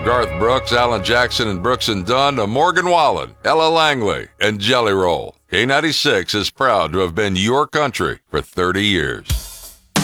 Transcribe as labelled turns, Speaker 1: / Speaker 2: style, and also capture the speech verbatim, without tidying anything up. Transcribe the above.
Speaker 1: Garth Brooks, Alan Jackson, and Brooks and Dunn to Morgan Wallen, Ella Langley, and Jelly Roll, K ninety-six is proud to have been your country for thirty years.